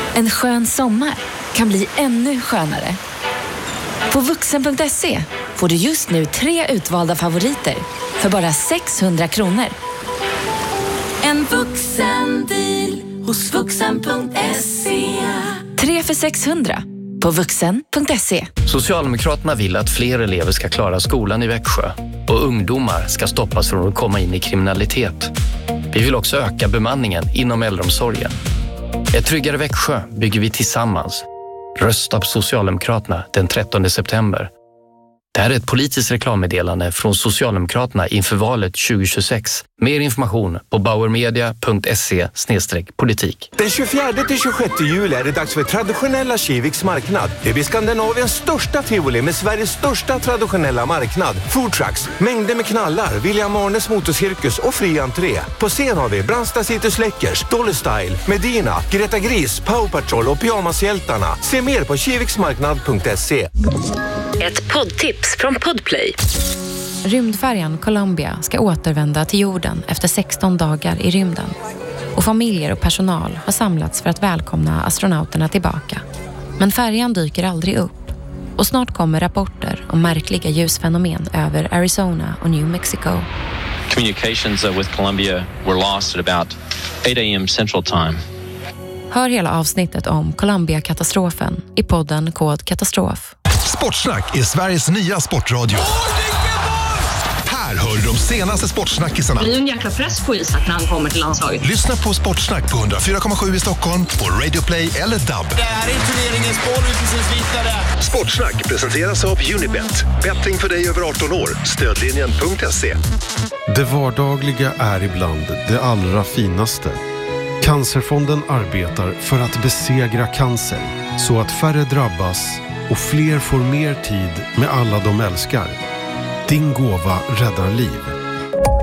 En skön sommar kan bli ännu skönare. På vuxen.se får du just nu 3 utvalda favoriter för bara 600 kronor. En vuxendeal hos vuxen.se. 3 för 600 på vuxen.se. Socialdemokraterna vill att fler elever ska klara skolan i Växjö och ungdomar ska stoppas från att komma in i kriminalitet. Vi vill också öka bemanningen inom äldreomsorgen. Ett tryggare Växjö bygger vi tillsammans. Rösta på Socialdemokraterna den 13 september. Det här är ett politiskt reklammeddelande från Socialdemokraterna inför valet 2026. Mer information på bauermedia.se/politik. Den 24-26 juli är det dags för traditionella Kiviks marknad. Det blir Skandinaviens största tivoli med Sveriges största traditionella marknad. Foodtrucks, mängder med knallar, William Arnes motorcirkus och fri entré. På scen har vi Brandsta City Släckers, Dolly Style, Medina, Greta Gris, Paw Patrol och Pyjamashjältarna. Se mer på kiviksmarknad.se. Ett poddtips från Podplay. Rymdfärjan Columbia ska återvända till jorden efter 16 dagar i rymden. Och familjer och personal har samlats för att välkomna astronauterna tillbaka. Men färjan dyker aldrig upp. Och snart kommer rapporter om märkliga ljusfenomen över Arizona och New Mexico. Communications with Columbia were lost at about 8 a.m. Central Time. Hör hela avsnittet om Columbia-katastrofen i podden Kod Katastrof. Sportsnack är Sveriges nya sportradio. Här hör du de senaste sportsnackisarna. Det blir en jäkla press på Isak när han kommer till landslaget. Lyssna på Sportsnack på 104,7 i Stockholm, på Radio Play eller DAB. Det här är turneringens boll, vi precis vittnade. Sportsnack presenteras av Unibet. Betting för dig över 18 år. Stödlinjen.se. Det vardagliga är ibland det allra finaste. Cancerfonden arbetar för att besegra cancer så att färre drabbas och fler får mer tid med alla de älskar. Din gåva räddar liv.